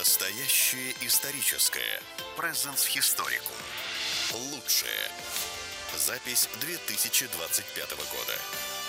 Настоящее историческое. Presence Historicum. Лучшее. Запись 2025 года.